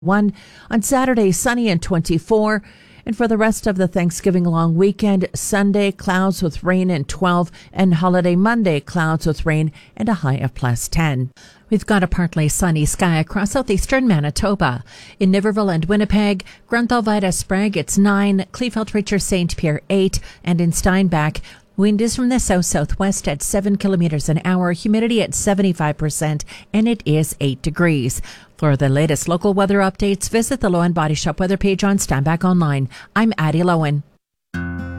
1. On Saturday, sunny and 24. And for the rest of the Thanksgiving long weekend, Sunday, clouds with rain and 12. And holiday Monday, clouds with rain and a high of +10. We've got a partly sunny sky across southeastern Manitoba. In Niverville and Winnipeg, Grunthal, Vida, Sprague, it's 9. Kleefeld, Richard, St. Pierre, 8. And in Steinbach, wind is from the south-southwest at 7 kilometers an hour, humidity at 75%, and it is 8 degrees. For the latest local weather updates, visit the Lowen Body Shop weather page on Steinbach Online. I'm Addie Lowen.